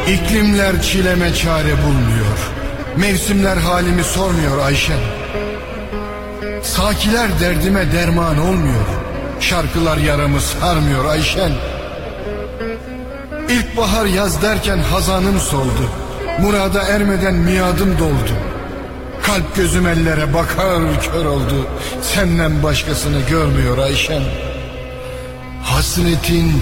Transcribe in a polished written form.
İklimler çileme çare bulmuyor. Mevsimler halimi sormuyor Ayşen. Sakiler derdime derman olmuyor. Şarkılar yaramı sarmıyor Ayşen. İlkbahar yaz derken hazanım soldu. Murada ermeden miadım doldu. Kalp gözüm ellere bakar kör oldu. Senden başkasını görmüyor Ayşen. Hasretin